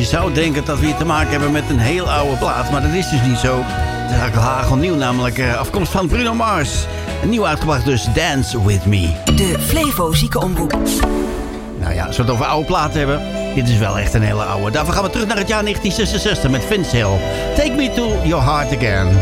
Je zou denken dat we hier te maken hebben met een heel oude plaat. Maar dat is dus niet zo. Het is eigenlijk hagelnieuw, namelijk afkomst van Bruno Mars. Een nieuw uitgebracht dus, Dance With Me. De Flevo Ziekenomroep. Nou ja, als we het over oude platen hebben, dit is wel echt een hele oude. Daarvoor gaan we terug naar het jaar 1966 met Vince Hill. Take Me To Your Heart Again.